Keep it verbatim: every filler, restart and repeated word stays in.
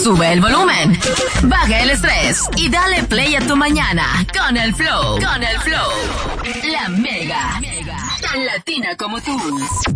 Sube el volumen, baja el estrés y dale play a tu mañana con el flow, con el flow. La Mega, tan latina como tú.